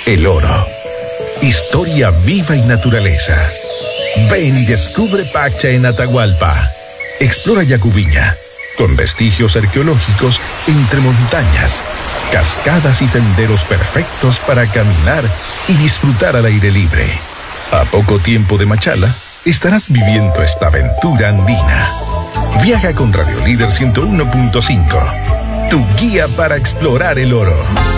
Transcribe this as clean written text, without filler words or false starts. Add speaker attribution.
Speaker 1: El oro. Historia viva y naturaleza. Ven y descubre Pacha en Atahualpa. Explora Yacubiña, con vestigios arqueológicos entre montañas, cascadas y senderos perfectos para caminar y disfrutar al aire libre. A poco tiempo de Machala, estarás viviendo esta aventura andina. Viaja con Radio Líder 101.5, tu guía para explorar el oro.